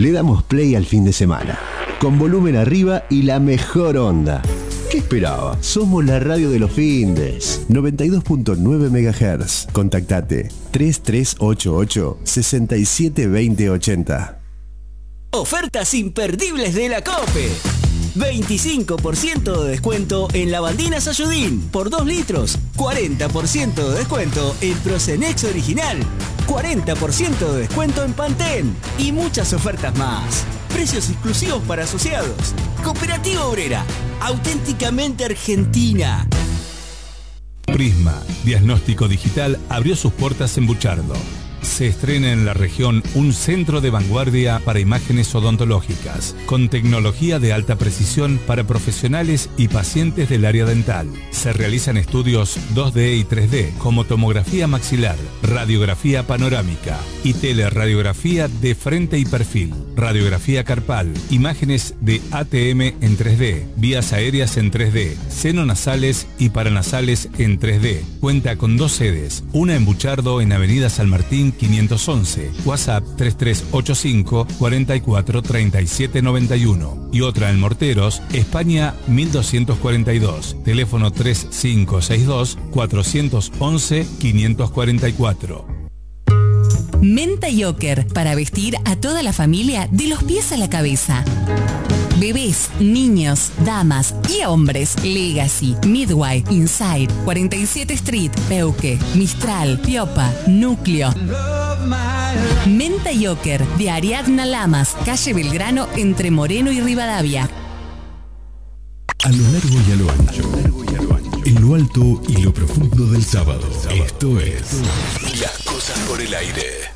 Le damos play al fin de semana, con volumen arriba y la mejor onda. ¿Qué esperaba? Somos la radio de los findes. 92.9 MHz. Contactate 3388 672080. Ofertas imperdibles de la COPE. 25% de descuento en lavandina Sayudín por 2 litros. 40% de descuento en Procenex original. 40% de descuento en Pantene. Y muchas ofertas más. Precios exclusivos para asociados. Cooperativa Obrera. Auténticamente argentina. Prisma Diagnóstico Digital abrió sus puertas en Buchardo. Se estrena en la región un centro de vanguardia para imágenes odontológicas, con tecnología de alta precisión para profesionales y pacientes del área dental. Se realizan estudios 2D y 3D, como tomografía maxilar, radiografía panorámica y teleradiografía de frente y perfil, radiografía carpal, imágenes de ATM en 3D, vías aéreas en 3D, seno-nasales y paranasales en 3D. Cuenta con 2 sedes, una en Buchardo en Avenida San Martín 511, WhatsApp 3385 44 37 91 y otra en Morteros, España 1242, teléfono 3562 411 544. Menta Yoker, para vestir a toda la familia de los pies a la cabeza. Bebés, niños, damas y hombres. Legacy, Midway, Inside, 47 Street, Peuque, Mistral, Piopa, Núcleo. Menta Yoker, de Ariadna Lamas, calle Belgrano, entre Moreno y Rivadavia. A lo largo y a lo ancho, en lo alto y lo profundo del sábado. Esto es Las Cosas por el Aire.